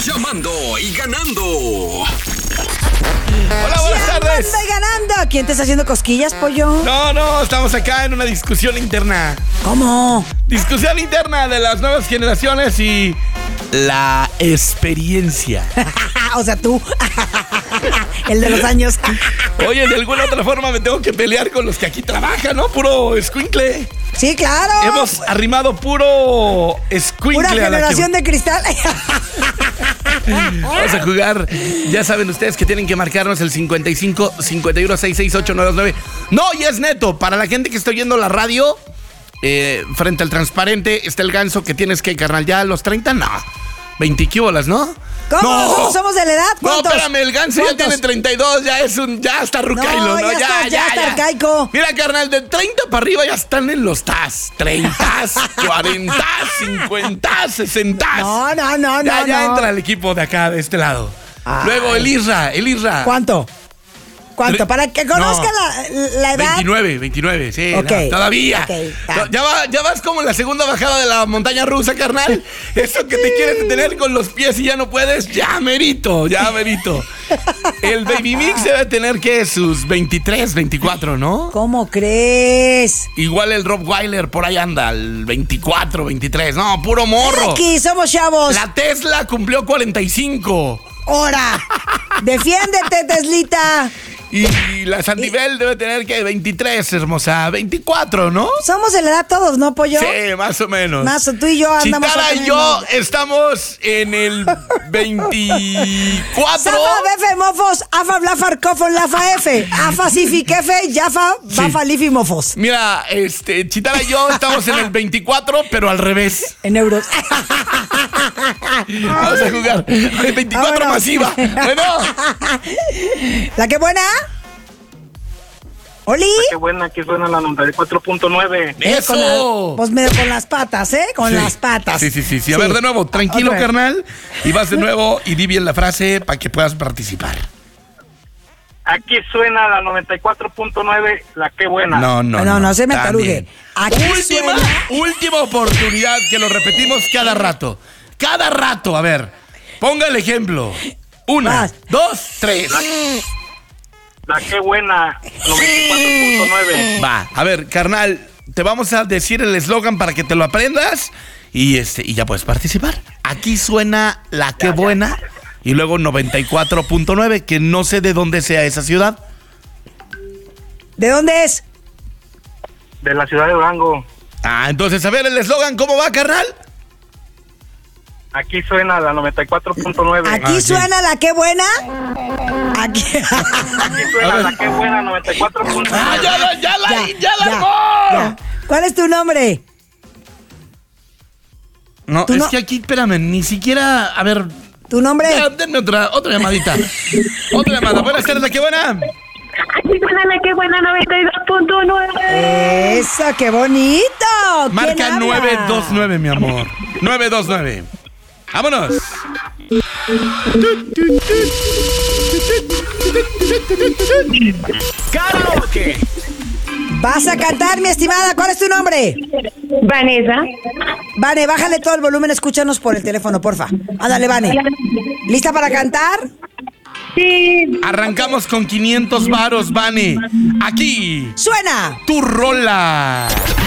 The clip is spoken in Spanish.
Llamando y ganando. Hola, buenas tardes. Estoy ganando. ¿Quién te está haciendo cosquillas, pollo? No, estamos acá en una discusión interna. ¿Cómo? Discusión interna de las nuevas generaciones y la experiencia. O sea, tú. El de los años. Oye, de alguna otra forma me tengo que pelear con los que aquí trabajan, ¿no? Puro escuincle. Sí, claro. Hemos arrimado puro escuincle. Pura generación de cristal. Vamos a jugar. Ya saben ustedes que tienen que marcarnos el 55 51 668 929. No, y es neto. Para la gente que está oyendo la radio, frente al transparente está el ganso que tienes que, carnal. Ya a los 30, no. 20 quíbolas, ¿no? ¿Cómo? No. ¿Somos de la edad? ¿Cuántos? No, espérame, el ganso ya ¿Cuántos? tiene 32, ya está rucailo, ¿no? Ya está arcaico. Mira, carnal, de 30 para arriba ya están en los TAS. 30, 40, 50, 60. No. Ya entra el equipo de acá, de este lado. Ay. Luego el Isra. ¿Cuánto? Para que conozca la edad. 29, sí. Okay. No, todavía. Okay. No, ya vas como en la segunda bajada de la montaña rusa, carnal. Eso que te quieres detener con los pies y ya no puedes, ya merito. El Baby Mix debe tener, ¿qué? Sus 23, 24, ¿no? ¿Cómo crees? Igual el Rottweiler por ahí anda, el 24, 23. No, puro morro. Aquí somos chavos. La Tesla cumplió 45. ¡Hora! ¡Defiéndete, Teslita! Y la Sandivel debe tener, ¿qué? 23, hermosa. 24, ¿no? Somos de la edad todos, ¿no, pollo? Sí, más o menos. Más, tú y yo andamos. Chitara y yo estamos en el 24. Safa, befe, mofos, afa, blafar, cofon, lafa, f. Afa, sifi, kefe, yafa, bafa, lifi, mofos. Mira, Chitara y yo estamos en el 24, pero al revés. En euros. Vamos a jugar. El 24 Vámonos. masiva. Bueno. ¿La que buena? ¿Oli? Qué buena, que suena la 94.9. ¡Eso! Pues medio con las patas, ¿eh? Con las patas. Sí. A ver, de nuevo, tranquilo, Otra vez. carnal. Y vas de nuevo y di bien la frase para que puedas participar. Aquí suena la 94.9, la que buena. No se me también. tarugue. Aquí Última oportunidad que lo repetimos cada rato. Cada rato, a ver. Ponga el ejemplo. 1, Vas. 2, 3. La que buena, 94.9. Va, a ver, carnal, te vamos a decir el eslogan para que te lo aprendas y ya puedes participar. Aquí suena la que buena y luego 94.9, que no sé de dónde sea esa ciudad. ¿De dónde es? De la ciudad de Durango. Entonces, a ver, el eslogan, ¿cómo va, carnal? Aquí suena la 94.9. Aquí suena la que buena. Aquí suena la que buena, 94.9. Ya la armó. ¿Cuál es tu nombre? No, ¿Tú es no? que aquí, espérame, ni siquiera, a ver. ¿Tu nombre? Ya, denme otra llamadita. Otra llamada. Buenas tardes, la que buena. Aquí suena la que buena 92.9. ¡Esa, qué bonito! ¿Quién Marca habla? 929, mi amor. 929. ¡Vámonos! ¡Karaoke! Vas a cantar, mi estimada. ¿Cuál es tu nombre? Vanessa. Vane, bájale todo el volumen, escúchanos por el teléfono, porfa. Ándale, Vane. ¿Lista para cantar? Sí. Arrancamos con 500 varos, Vane. Aquí, ¡Suena! tu rola.